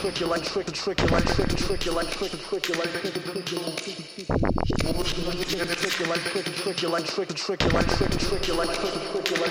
trick you like trick trick you like trick trick you like trick trick you like trick trick you like trick trick you like trick trick you like trick trick you like trick trick you like trick trick you like trick trick you like